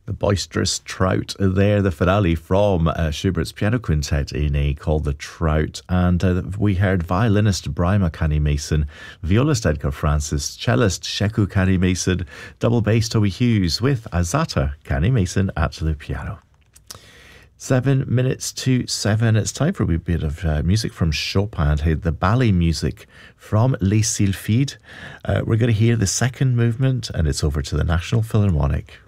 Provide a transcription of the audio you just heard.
The Boisterous Trout there, the finale from Schubert's piano quintet in A called The Trout. And we heard violinist Bryma Canny Mason, violist Edgar Francis, cellist Sheku Canny Mason, double bass Toby Hughes with Azata Canny Mason at the piano. 7 minutes to 7. It's time for a wee bit of music from Chopin, the ballet music from Les Sylphides. We're going to hear the second movement, and it's over to the National Philharmonic.